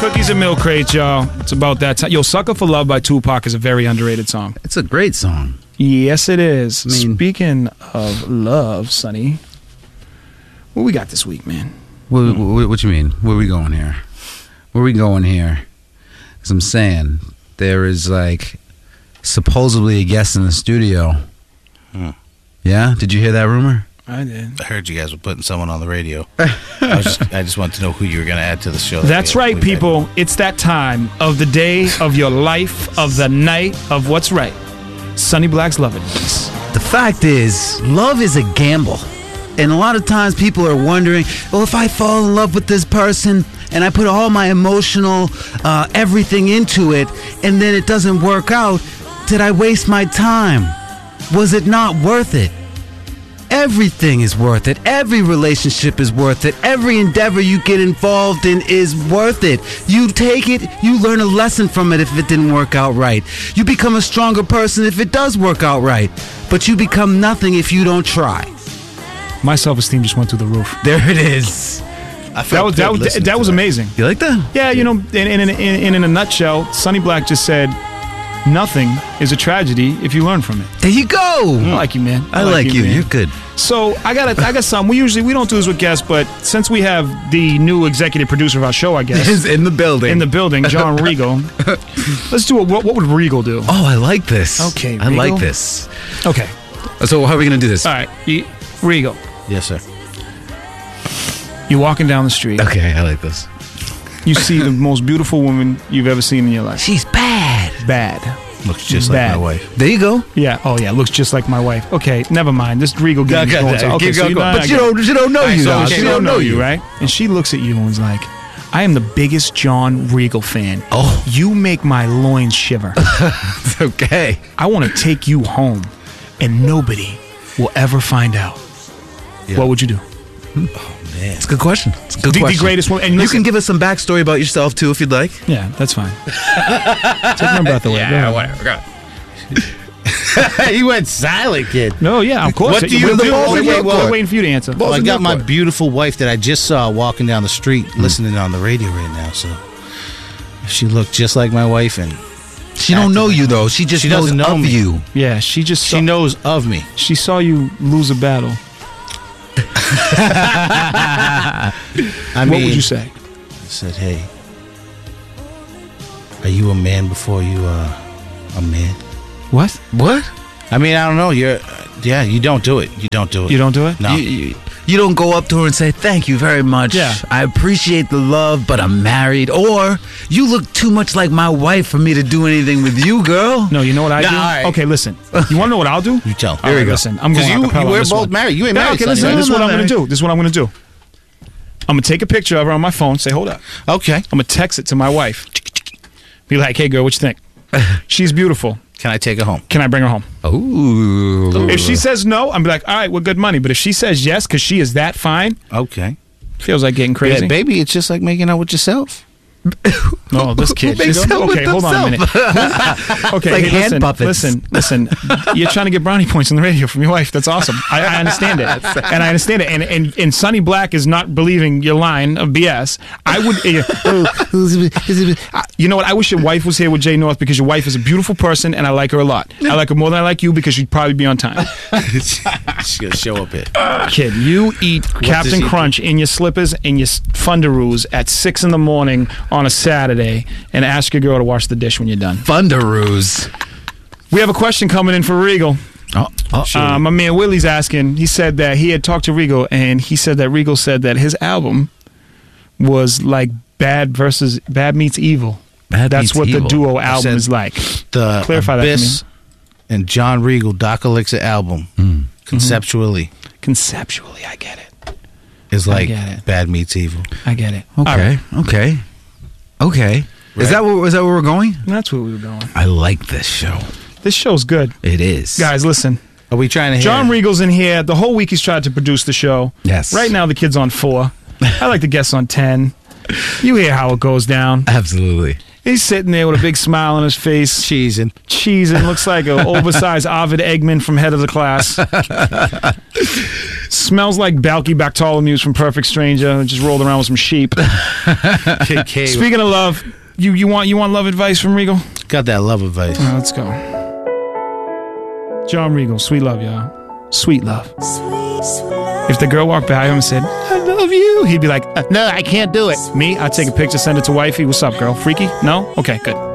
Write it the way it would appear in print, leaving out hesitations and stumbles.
Cookies and Milk Crate, y'all. It's about that time. Yo, Sucker for Love by Tupac is a very underrated song. It's a great song. Yes, it is. I mean, speaking of love, Sonny, what we got this week, man? What you mean? Where we going here? Where we going here? Because I'm saying there is like supposedly a guest in the studio. Yeah? Did you hear that rumor? I did. I heard you guys were putting someone on the radio. I just wanted to know who you were going to add to the show. That's right, people. It's that time of the day, of your life, of the night, of what's right. Sonny Black's Love Advice. The fact is, love is a gamble. And a lot of times people are wondering, well, if I fall in love with this person and I put all my emotional everything into it and then it doesn't work out, did I waste my time? Was it not worth it? Everything is worth it. Every relationship is worth it. Every endeavor you get involved in is worth it. You take it, you learn a lesson from it if it didn't work out right. You become a stronger person if it does work out right. But you become nothing if you don't try. My self-esteem just went through the roof. There it is. That was amazing. You like that? Yeah, you know, in a nutshell, Sonny Black just said, nothing is a tragedy if you learn from it. There you go. I like you, man. I like you. Man. You're good. So I got some. We don't do this with guests, but since we have the new executive producer of our show, I guess Is in the building. John Regal. Let's do it. What would Regal do? Oh, I like this. Okay, I Regal. like this. Okay. So how are we gonna do this? All right, Regal. Yes, sir. You're walking down the street. Okay, I like this. You see the most beautiful woman you've ever seen in your life. She's bad. Bad. Looks just like my wife. There you go. Yeah. Oh, yeah. Looks just like my wife. Okay. Never mind. This Regal game is going on. Okay. So but she don't know you. So though. she don't know you, right? And she looks at you and is like, I am the biggest John Regal fan. Oh. You make my loins shiver. It's okay. I want to take you home, and nobody will ever find out. Yeah. What would you do? It's a good question. It's a good question. The greatest one. And you listen, can give us some backstory about yourself too, if you'd like. Yeah, that's fine. Take my breath away. Go ahead. whatever. Go You went silent, kid. No, yeah, of course. What do you do? We're waiting for you to answer. Well, I got my beautiful wife that I just saw walking down the street, listening on the radio right now. So she looked just like my wife, and She don't know you though. She just knows doesn't know of me. you. Yeah, she knows of me. She saw you lose a battle. What would you say? I said, hey, are you a man before you a man? What? What? I mean, I don't know. You don't do it. You don't do it. You don't do it? No. You don't go up to her and say, thank you very much. Yeah. I appreciate the love, but I'm married. Or, you look too much like my wife for me to do anything with you, girl. No, you know what I do? all right. Okay, listen. You want to know what I'll do? You tell. All right, listen. I'm going Because acapella on we're this both one. married. You ain't Yeah, married. okay, listen. Sonny, This is right? what I'm going to do. This is what I'm going to do. I'm going to take a picture of her on my phone. Say, hold up. Okay. I'm going to text it to my wife. Be like, hey, girl, what you think? She's beautiful. Can I take her home? Can I bring her home? Ooh. If she says no, I'm be like, all right, we're good money. But if she says yes, because she is that fine, Okay. feels like getting crazy. Yeah, baby, it's just like making out with yourself. No, this kid. Who makes She's- out with okay, hold on a minute. Okay, like hey, hand listen, puppets. listen. You're trying to get brownie points on the radio from your wife. That's awesome. I understand it, and I understand it. And Sonny Black is not believing your line of BS. I would. You know what? I wish your wife was here with Jay North because your wife is a beautiful person, and I like her a lot. I like her more than I like you because she'd probably be on time. She's gonna show up here. Kid, you eat Captain she Crunch in your slippers and your Fundaroos at 6 a.m. on a Saturday and ask your girl to wash the dish when you're done. Fundaroos. We have a question coming in for Regal. My man Willie's asking. He said that he had talked to Regal, and he said that Regal said that his album was like Bad Meets Evil. That's what the duo album is like. The Clarify Abyss that for me. and John Regal Doc Elixir album, conceptually, I get it. is I like get it. Bad Meets Evil. I get it. Okay. Okay. Is that where we're going? That's where we were going. I like this show. This show's good. It is. Guys, listen. Are we trying to hear? John Regal's in here. The whole week he's tried to produce the show. Yes. Right now the kid's on 4. I like the guests on 10. You hear how it goes down. Absolutely. He's sitting there with a big smile on his face. Cheesing. Looks like an oversized Ovid Eggman from Head of the Class. Smells like Balky Bartholomew's from Perfect Stranger. Just rolled around with some sheep. Speaking of love, you want love advice from Regal? Got that love advice. Let's go. John Regal, sweet love, y'all. Sweet love. If the girl walked by him and said, I love you, he'd be like, no, I can't do it. Me, I'd take a picture, send it to wifey. What's up, girl? Freaky? No? Okay, good.